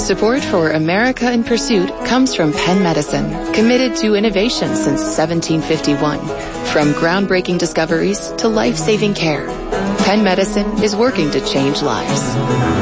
Support for America in Pursuit comes from Penn Medicine, committed to innovation since 1751. From groundbreaking discoveries to life-saving care, Penn Medicine is working to change lives.